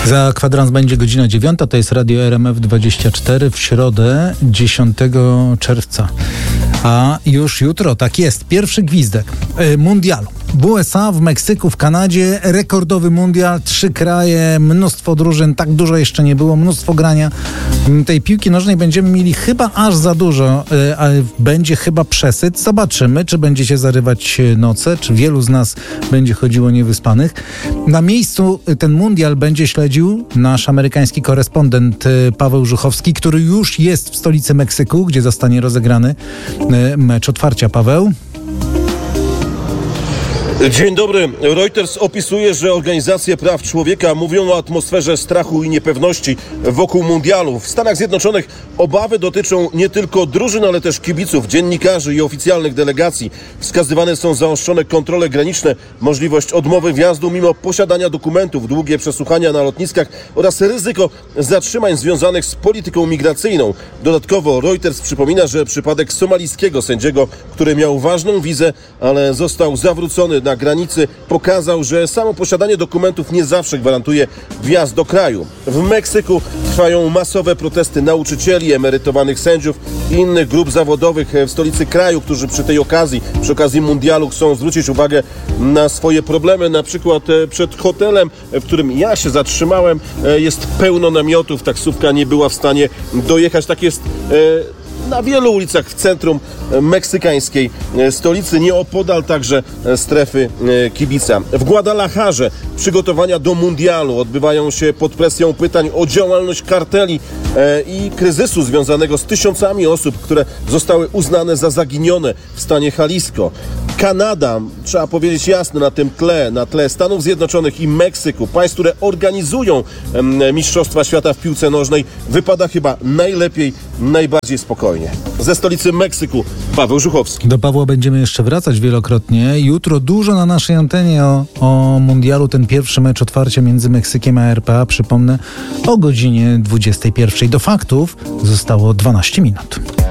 Za kwadrans będzie godzina 9, to jest Radio RMF24 w środę 10 czerwca. A już jutro, tak jest, pierwszy gwizdek mundialu. W USA, w Meksyku, w Kanadzie rekordowy mundial, 3 kraje, mnóstwo drużyn, tak dużo jeszcze nie było, mnóstwo grania. Tej piłki nożnej będziemy mieli chyba aż za dużo, ale będzie chyba przesyt. Zobaczymy, czy będzie się zarywać noce, czy wielu z nas będzie chodziło niewyspanych. Na miejscu ten mundial będzie śledził nasz amerykański korespondent Paweł Żuchowski, który już jest w stolicy Meksyku, gdzie zostanie rozegrany mecz otwarcia. Paweł? Dzień dobry. Reuters opisuje, że organizacje praw człowieka mówią o atmosferze strachu i niepewności wokół mundialu. W Stanach Zjednoczonych obawy dotyczą nie tylko drużyn, ale też kibiców, dziennikarzy i oficjalnych delegacji. Wskazywane są zaostrzone kontrole graniczne, możliwość odmowy wjazdu mimo posiadania dokumentów, długie przesłuchania na lotniskach oraz ryzyko zatrzymań związanych z polityką migracyjną. Dodatkowo Reuters przypomina, że przypadek somalijskiego sędziego, który miał ważną wizę, ale został zawrócony na granicy, pokazał, że samo posiadanie dokumentów nie zawsze gwarantuje wjazd do kraju. W Meksyku trwają masowe protesty nauczycieli, emerytowanych sędziów i innych grup zawodowych w stolicy kraju, którzy przy okazji mundialu chcą zwrócić uwagę na swoje problemy. Na przykład przed hotelem, w którym ja się zatrzymałem, jest pełno namiotów, taksówka nie była w stanie dojechać. Tak jest na wielu ulicach w centrum meksykańskiej stolicy, nieopodal także strefy kibica. W Guadalajarze przygotowania do mundialu odbywają się pod presją pytań o działalność karteli i kryzysu związanego z tysiącami osób, które zostały uznane za zaginione w stanie Jalisco. Kanada, trzeba powiedzieć jasno, na tle Stanów Zjednoczonych i Meksyku, państw, które organizują Mistrzostwa Świata w piłce nożnej, wypada chyba najlepiej, najbardziej spokojnie. Ze stolicy Meksyku, Paweł Żuchowski. Do Pawła będziemy jeszcze wracać wielokrotnie. Jutro dużo na naszej antenie o mundialu, ten pierwszy mecz otwarcia między Meksykiem a RPA, przypomnę, o godzinie 21. Do faktów zostało 12 minut.